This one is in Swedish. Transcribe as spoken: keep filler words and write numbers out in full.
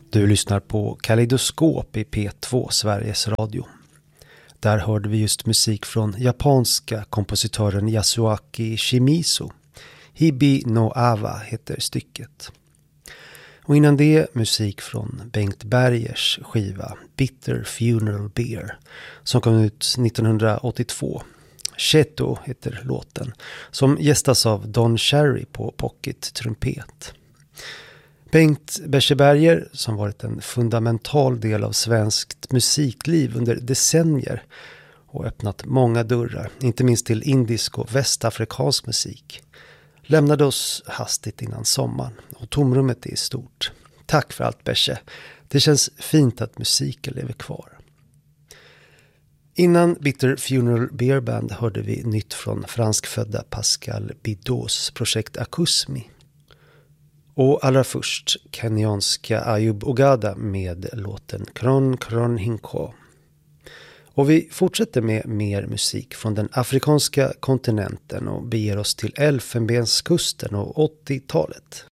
Du lyssnar på Kaleidoskop i P två, Sveriges Radio. Där hörde vi just musik från japanska kompositören Yasuaki Shimizu. Hibi no Awa heter stycket. Och innan det musik från Bengt Bergers skiva Bitter Funeral Beer som kom ut nittonhundraåttiotvå. Cheto heter låten, som gästas av Don Cherry på pocket-trumpet. Bengt Berger, som varit en fundamental del av svenskt musikliv under decennier och öppnat många dörrar, inte minst till indisk och västafrikansk musik, lämnade oss hastigt innan sommaren och tomrummet är stort. Tack för allt, Berge. Det känns fint att musiken lever kvar. Innan Bitter Funeral Beer Band hörde vi nytt från franskfödda Pascal Bidots projekt Akusmi. Och allra först kenyanska Ayub Ogada med låten Kron Kron Hinko. Och vi fortsätter med mer musik från den afrikanska kontinenten och beger oss till Elfenbenskusten och åttiotalet.